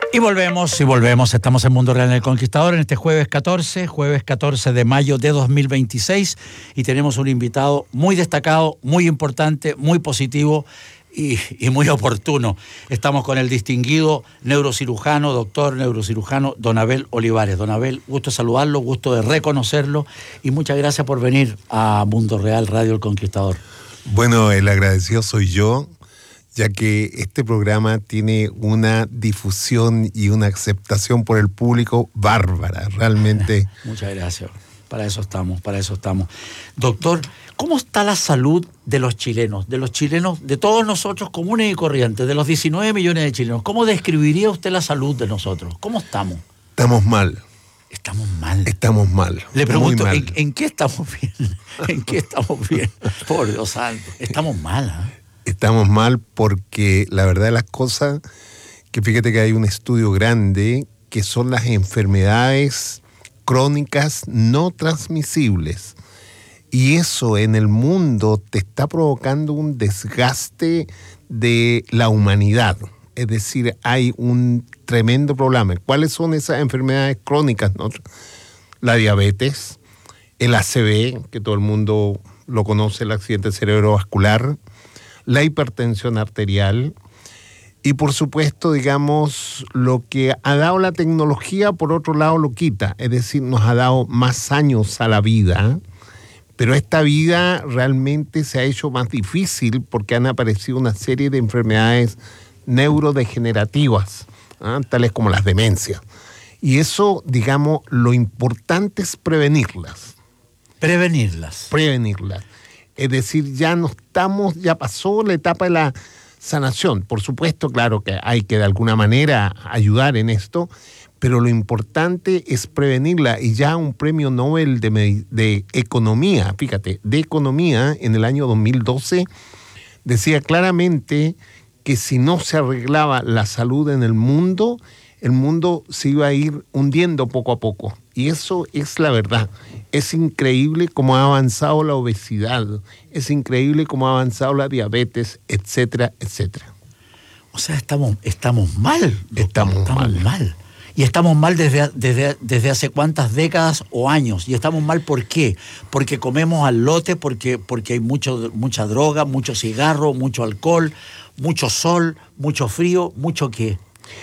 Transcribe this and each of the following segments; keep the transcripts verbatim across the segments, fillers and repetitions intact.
Y volvemos, y volvemos. Estamos en Mundo Real en El Conquistador en este jueves catorce, jueves catorce de mayo de dos mil veintiséis, y tenemos un invitado muy destacado, muy importante, muy positivo y, y muy oportuno. Estamos con el distinguido neurocirujano, doctor neurocirujano Don Abel Olivares. Don Abel, gusto de saludarlo, gusto de reconocerlo y muchas gracias por venir a Mundo Real Radio El Conquistador. Bueno, el agradecido soy yo, ya que este programa tiene una difusión y una aceptación por el público bárbara, realmente. Muchas gracias, para eso estamos, para eso estamos. Doctor, ¿cómo está la salud de los chilenos, de los chilenos, de todos nosotros comunes y corrientes, de los diecinueve millones de chilenos? ¿Cómo describiría usted la salud de nosotros? ¿Cómo estamos? Estamos mal. Estamos mal. Estamos mal. Le pregunto, mal. ¿en, ¿en qué estamos bien? ¿En qué estamos bien? Por Dios santo, estamos mal, ¿eh? Estamos mal porque la verdad de las cosas, que fíjate que hay un estudio grande que son las enfermedades crónicas no transmisibles. Y eso en el mundo te está provocando un desgaste de la humanidad. Es decir, hay un tremendo problema. ¿Cuáles son esas enfermedades crónicas, no? La diabetes, el A C V, que todo el mundo lo conoce, el accidente cerebrovascular, la hipertensión arterial y, por supuesto, digamos, lo que ha dado la tecnología, por otro lado, lo quita. Es decir, nos ha dado más años a la vida, pero esta vida realmente se ha hecho más difícil porque han aparecido una serie de enfermedades neurodegenerativas, ¿eh? Tales como las demencias. Y eso, digamos, lo importante es prevenirlas. Prevenirlas. Prevenirlas. Es decir, ya no estamos, ya pasó la etapa de la sanación. Por supuesto, claro que hay que de alguna manera ayudar en esto, pero lo importante es prevenirla. Y ya un premio Nobel de, de Economía, fíjate, de Economía en el año dos mil doce, decía claramente que si no se arreglaba la salud en el mundo, el mundo se iba a ir hundiendo poco a poco. Y eso es la verdad. Es increíble cómo ha avanzado la obesidad, es increíble cómo ha avanzado la diabetes, etcétera, etcétera. O sea, estamos, estamos mal. Doctor, estamos, estamos mal. mal. Y estamos mal desde, desde, desde hace cuántas décadas o años. Y estamos mal, ¿por qué? Porque comemos al lote, porque, porque hay mucho, mucha droga, mucho cigarro, mucho alcohol, mucho sol, mucho frío, mucho qué.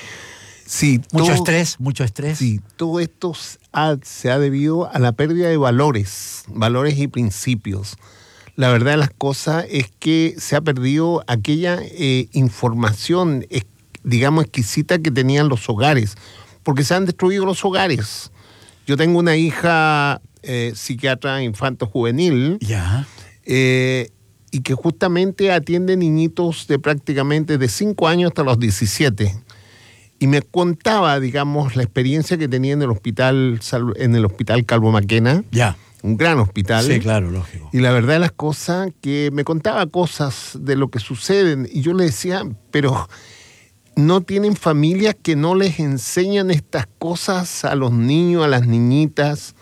Sí, mucho todo, estrés, mucho estrés. Sí, todo esto ha, se ha debido a la pérdida de valores, valores y principios. La verdad de las cosas es que se ha perdido aquella eh, información, eh, digamos, exquisita que tenían los hogares, porque se han destruido los hogares. Yo tengo una hija eh, psiquiatra infanto-juvenil, ya. Eh, y que justamente atiende niñitos de prácticamente de cinco años hasta los diecisiete. Y me contaba, digamos, la experiencia que tenía en el hospital, en el hospital Calvo Maquena. Ya. Un gran hospital. Sí, claro, lógico. Y la verdad de las cosas, que me contaba cosas de lo que suceden. Y yo le decía, pero no tienen familias que no les enseñan estas cosas a los niños, a las niñitas.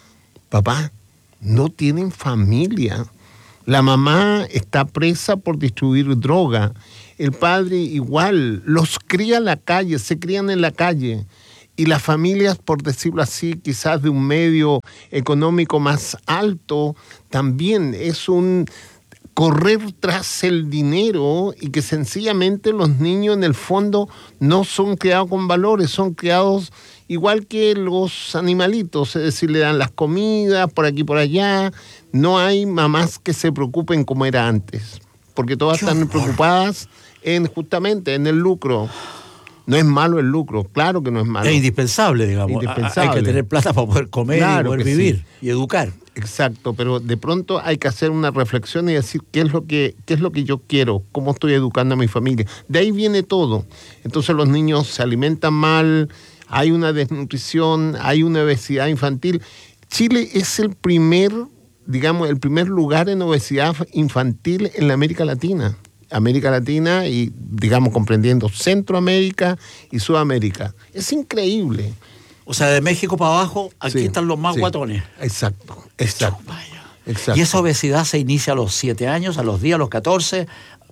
Papá, no tienen familia. La mamá está presa por distribuir droga. El padre igual, los cría en la calle, se crían en la calle. Y las familias, por decirlo así, quizás de un medio económico más alto, también es un correr tras el dinero y que sencillamente los niños en el fondo no son criados con valores, son criados igual que los animalitos, es decir, le dan las comidas por aquí y por allá. No hay mamás que se preocupen como era antes, porque todas Qué están horror. preocupadas en justamente en el lucro. No es malo el lucro, claro que no es malo. Es indispensable, digamos. Indispensable. Hay que tener plata para poder comer claro y poder vivir sí. y educar. Exacto, pero de pronto hay que hacer una reflexión y decir qué es lo que, qué es lo que yo quiero, cómo estoy educando a mi familia. De ahí viene todo. Entonces los niños se alimentan mal, hay una desnutrición, hay una obesidad infantil. Chile es el primer, digamos, el primer lugar en obesidad infantil en la América Latina. América Latina y, digamos, comprendiendo Centroamérica y Sudamérica. Es increíble. O sea, de México para abajo, aquí sí, están los más sí. guatones. Exacto, exacto, vaya. exacto. Y esa obesidad se inicia a los siete años, a los diez, a los catorce.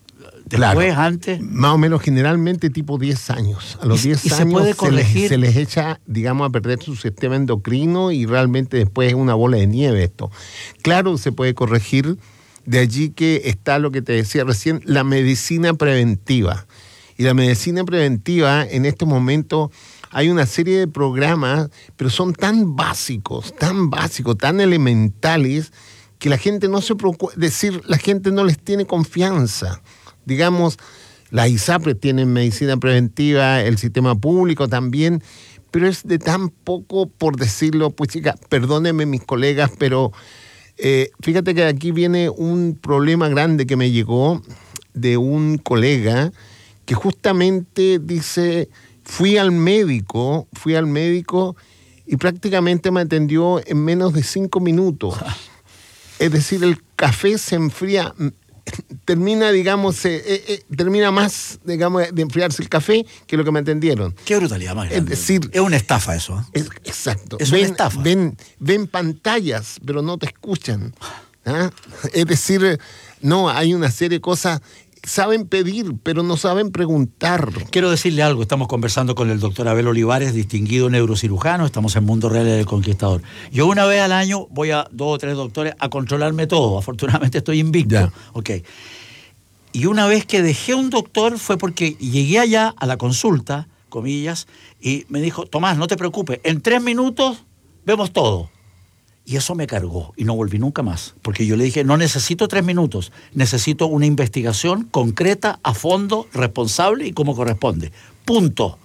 Después, claro, antes... Más o menos, generalmente tipo diez años. A los ¿Y, diez y se años puede se, les, corregir? se les echa, digamos, a perder su sistema endocrino y realmente después es una bola de nieve esto. Claro, se puede corregir. De allí que está lo que te decía recién, la medicina preventiva. Y la medicina preventiva, en este momento, hay una serie de programas, pero son tan básicos, tan básicos, tan elementales, que la gente no se preocupa, es decir, la gente no les tiene confianza. Digamos, las ISAPRES tienen medicina preventiva, el sistema público también, pero es de tan poco, por decirlo, pues chica, perdónenme mis colegas, pero eh, fíjate que aquí viene un problema grande que me llegó de un colega que justamente dice, fui al médico, fui al médico y prácticamente me atendió en menos de cinco minutos. Es decir, el café se enfría, termina, digamos, eh, eh, termina más, digamos, de enfriarse el café que lo que me atendieron. Qué brutalidad más grande. Es decir, es una estafa eso. ¿eh? Es, exacto. Es ven, una estafa. Ven, ven pantallas, pero no te escuchan. ¿Ah? Es decir, no, hay una serie de cosas. Saben pedir, pero no saben preguntar. Quiero decirle algo, estamos conversando con el doctor Abel Olivares, distinguido neurocirujano, estamos en Mundo Real del Conquistador. Yo una vez al año voy a dos o tres doctores a controlarme todo, afortunadamente estoy invicto. Ya. Okay. Y una vez que dejé un doctor fue porque llegué allá a la consulta, comillas, y me dijo, Tomás, no te preocupes, en tres minutos vemos todo. Y eso me cargó y no volví nunca más. Porque yo le dije, no necesito tres minutos, necesito una investigación concreta, a fondo, responsable y como corresponde. Punto.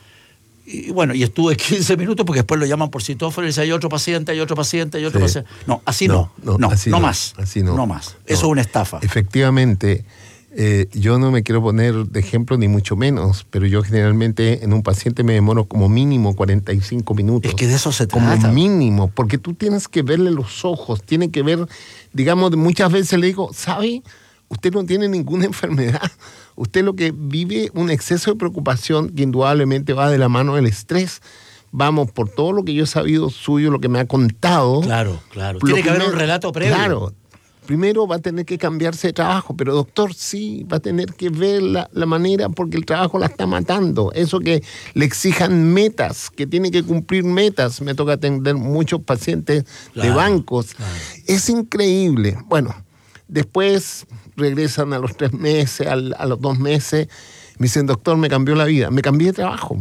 Y bueno, y estuve quince minutos porque después lo llaman por citófono y dice, hay otro paciente, hay otro paciente, hay otro sí. paciente. No, así no, no, no, no, así no, no más. Así no. No más. No. Eso es una estafa. Efectivamente. Eh, yo no me quiero poner de ejemplo ni mucho menos, pero yo generalmente en un paciente me demoro como mínimo cuarenta y cinco minutos. Es que de eso se como trata. Como mínimo, porque tú tienes que verle los ojos, tiene que ver, digamos, muchas veces le digo, ¿sabe? Usted no tiene ninguna enfermedad. Usted lo que vive un exceso de preocupación que indudablemente va de la mano del estrés. Vamos, por todo lo que yo he sabido suyo, lo que me ha contado. Claro, claro. Tiene que haber un relato previo. Claro. Primero va a tener que cambiarse de trabajo, pero doctor, sí, va a tener que ver la, la manera porque el trabajo la está matando. Eso que le exijan metas, que tiene que cumplir metas. Me toca atender muchos pacientes claro, de bancos. Claro. Es increíble. Bueno, después regresan a los tres meses, al, a los dos meses, me dicen, doctor, me cambió la vida. Me cambié de trabajo.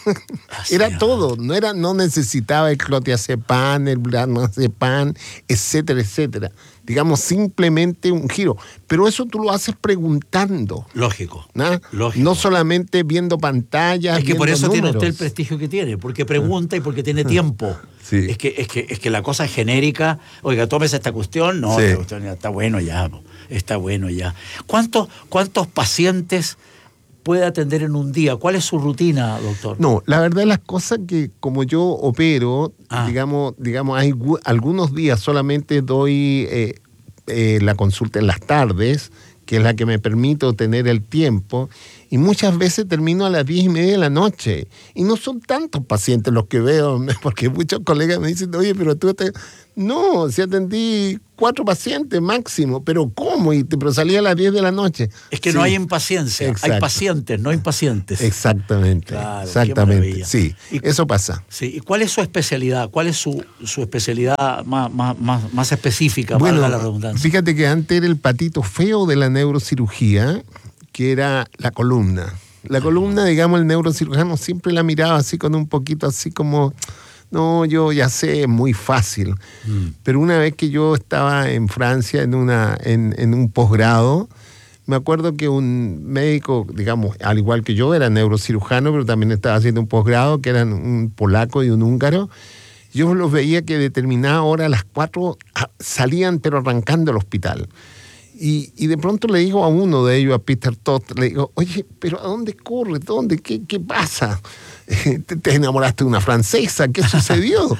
Era ah, todo, no era, no necesitaba el clonazepam, el blanazepam, etcétera, etcétera. Digamos, simplemente un giro. Pero eso tú lo haces preguntando. Lógico. ¿no? Lógico. No solamente viendo pantallas. Es que por eso números. Tiene usted el prestigio que tiene, porque pregunta y porque tiene tiempo. Sí. Es que, es que, es que la cosa es genérica. Oiga, tómese esta cuestión. No, sí. esta cuestión ya está bueno ya. Está bueno ya. ¿Cuántos, cuántos pacientes puede atender en un día? ¿Cuál es su rutina, doctor? No, la verdad las cosas que como yo opero, ah. digamos, digamos, hay algunos días solamente doy eh, eh, la consulta en las tardes, que es la que me permite tener el tiempo, y muchas veces termino a las diez y media de la noche. Y no son tantos pacientes los que veo, porque muchos colegas me dicen, oye, pero tú te... No, si atendí cuatro pacientes máximo, pero ¿cómo? Y te, pero salí a las diez de la noche. Es que sí. No hay impaciencia, Exacto. Hay pacientes, no impacientes. Exactamente, claro, exactamente, sí, y, eso pasa. Sí. ¿Y cuál es su especialidad? ¿Cuál es su, su especialidad más, más, más, más específica, bueno, valga la redundancia? Fíjate que antes era el patito feo de la neurocirugía, que era la columna. La columna, digamos, el neurocirujano siempre la miraba así con un poquito así como... No, yo ya sé, es muy fácil. Mm. Pero una vez que yo estaba en Francia en, una, en, en un posgrado, me acuerdo que un médico, digamos, al igual que yo, era neurocirujano, pero también estaba haciendo un posgrado, que eran un polaco y un húngaro. Yo los veía que a determinada hora, a las cuatro, salían pero arrancando al hospital. Y, y de pronto le digo a uno de ellos, a Peter Todd, le digo, oye, pero ¿a dónde corre? ¿Dónde? ¿Qué, qué pasa? ¿Te, te enamoraste de una francesa? ¿Qué sucedió?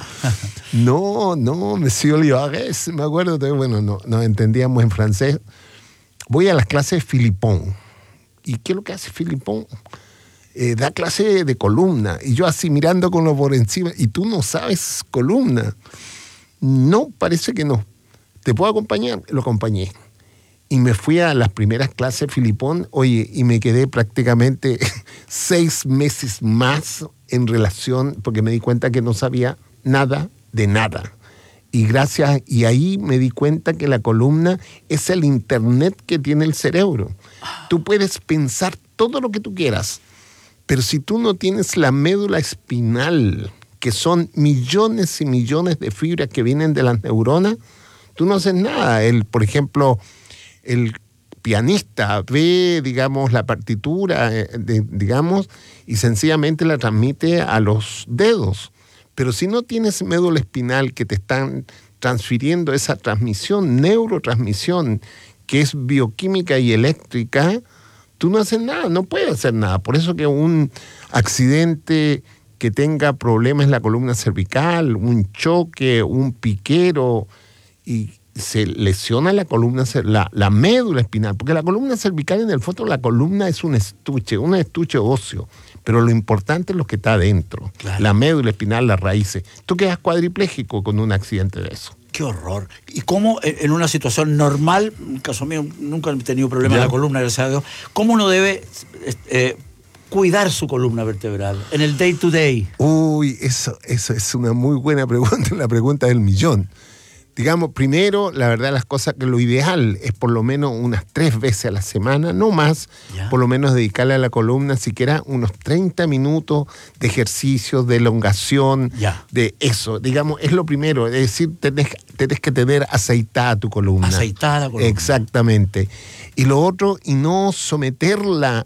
no, no, Monsieur Olivares, me acuerdo, bueno, no, no entendíamos en francés. Voy a las clases de Philippon. ¿Y qué es lo que hace Philippon? Eh, da clase de columna. Y yo así mirando con lo por encima, ¿y tú no sabes columna? No, parece que no. ¿Te puedo acompañar? Lo acompañé. y me fui a las primeras clases Filipón, oye, y me quedé prácticamente seis meses más en relación, porque me di cuenta que no sabía nada de nada. Y gracias, y ahí me di cuenta que la columna es el internet que tiene el cerebro. Tú puedes pensar todo lo que tú quieras, pero si tú no tienes la médula espinal, que son millones y millones de fibras que vienen de las neuronas, tú no haces nada. El, por ejemplo, el pianista ve, digamos, la partitura, de, digamos, y sencillamente la transmite a los dedos. Pero si no tienes médula espinal que te están transfiriendo esa transmisión, neurotransmisión, que es bioquímica y eléctrica, tú no haces nada, no puedes hacer nada. Por eso que un accidente que tenga problemas en la columna cervical, un choque, un piquero, y se lesiona la columna, la, la médula espinal, porque la columna cervical en el fondo, la columna es un estuche, un estuche óseo, pero lo importante es lo que está adentro, claro. La médula espinal, las raíces. Tú quedas cuadripléjico con un accidente de eso. ¡Qué horror! ¿Y cómo en una situación normal, en el caso mío nunca he tenido problema en la columna, gracias a Dios, cómo uno debe eh, cuidar su columna vertebral en el day to day? Uy, eso, eso es una muy buena pregunta, la pregunta del millón. Digamos, primero, la verdad, las cosas que lo ideal es por lo menos unas tres veces a la semana, no más, yeah. Por lo menos dedicarle a la columna siquiera unos treinta minutos de ejercicio, de elongación, yeah. De eso. Digamos, es lo primero, es decir, tenés, tenés que tener aceitada tu columna. Aceitada la columna. Exactamente. Y lo otro, y no someterla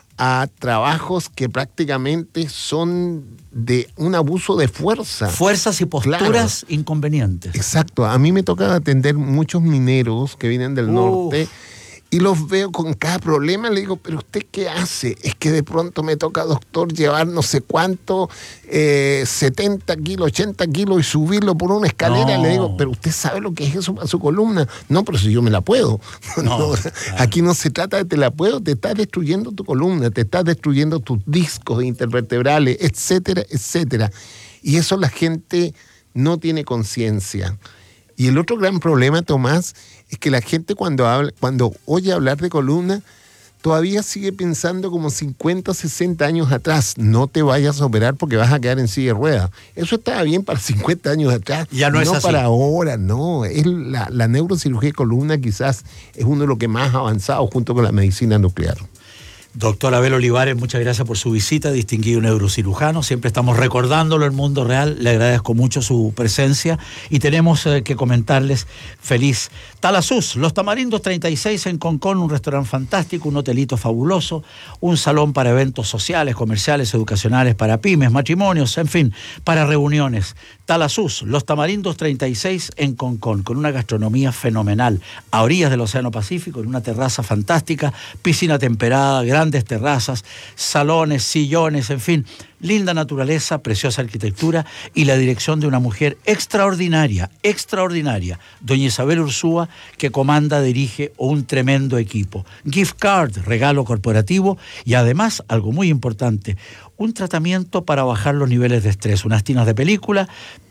a trabajos que prácticamente son de un abuso de fuerza. Fuerzas y posturas, claro. Inconvenientes. Exacto. A mí me toca atender muchos mineros que vienen del Uf. norte y los veo con cada problema. Le digo, ¿pero usted qué hace? Es que de pronto me toca, doctor, llevar no sé cuánto, eh, setenta kilos, ochenta kilos y subirlo por una escalera. No. Le digo, ¿pero usted sabe lo que es eso para su columna? No, pero si yo me la puedo. No, no, claro. Aquí no se trata de te la puedo, te estás destruyendo tu columna, te estás destruyendo tus discos intervertebrales, etcétera, etcétera. Y eso la gente no tiene conciencia. Y el otro gran problema, Tomás, es que la gente cuando habla, cuando oye hablar de columna, todavía sigue pensando como cincuenta, sesenta años atrás. No te vayas a operar porque vas a quedar en silla de ruedas. Eso estaba bien para cincuenta años atrás. Ya no, no es así. Para ahora, no. Es la, la neurocirugía de columna quizás es uno de los que más ha avanzado junto con la medicina nuclear. Doctor Abel Olivares, muchas gracias por su visita, distinguido neurocirujano. Siempre estamos recordándolo en Mundo Real. Le agradezco mucho su presencia y tenemos eh, que comentarles feliz Talasus, Los Tamarindos treinta y seis en Concón, un restaurante fantástico, un hotelito fabuloso, un salón para eventos sociales, comerciales, educacionales, para pymes, matrimonios, en fin, para reuniones. Talasus, Los Tamarindos treinta y seis en Concón, con una gastronomía fenomenal, a orillas del Océano Pacífico, en una terraza fantástica, piscina temperada, grandes terrazas, salones, sillones, en fin, linda naturaleza, preciosa arquitectura y la dirección de una mujer extraordinaria, extraordinaria, doña Isabel Ursúa, que comanda, dirige un tremendo equipo. Gift card, regalo corporativo y además, algo muy importante, un tratamiento para bajar los niveles de estrés, unas tinas de película,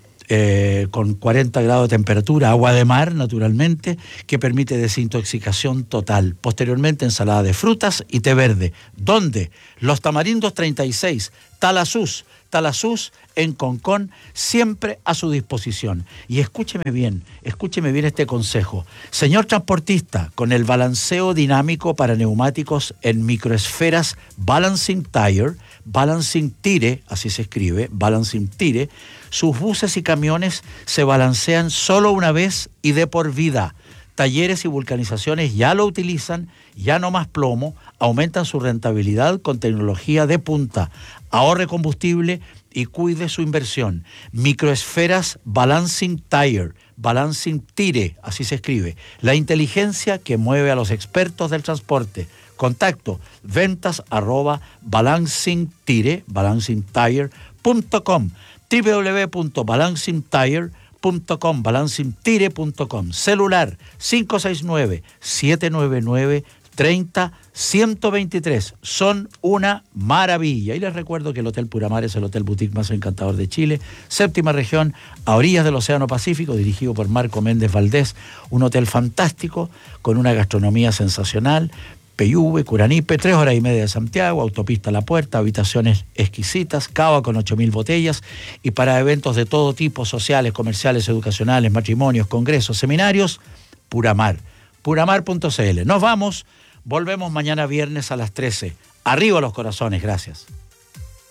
Eh, con cuarenta grados de temperatura, agua de mar naturalmente, que permite desintoxicación total. Posteriormente ensalada de frutas y té verde. ¿Dónde? Los Tamarindos treinta y seis, Talasus, Talasus en Concón, siempre a su disposición. Y escúcheme bien, escúcheme bien este consejo. Señor transportista, con el balanceo dinámico para neumáticos en microesferas Balancing Tire, Balancing Tire, así se escribe, Balancing Tire, sus buses y camiones se balancean solo una vez y de por vida. Talleres y vulcanizaciones ya lo utilizan, ya no más plomo, aumentan su rentabilidad con tecnología de punta. Ahorre combustible y cuide su inversión. Microesferas Balancing Tire, Balancing Tire, así se escribe. La inteligencia que mueve a los expertos del transporte. Contacto, ventas arroba balancingtire, balancingtire punto com, doble u doble u doble u punto balancingtire punto com, balancingtire punto com. Celular cinco seis nueve, siete nueve nueve, treinta, ciento veintitrés. Son una maravilla. Y les recuerdo que el Hotel Puramar es el hotel boutique más encantador de Chile, séptima región, a orillas del Océano Pacífico, dirigido por Marco Méndez Valdés. Un hotel fantástico, con una gastronomía sensacional. Peyúgue, Curanipe, tres horas y media de Santiago, autopista a la puerta, habitaciones exquisitas, cava con ocho mil botellas, y para eventos de todo tipo, sociales, comerciales, educacionales, matrimonios, congresos, seminarios, Puramar, puramar punto c l. Nos vamos, volvemos mañana viernes a las trece. Arriba los corazones, gracias.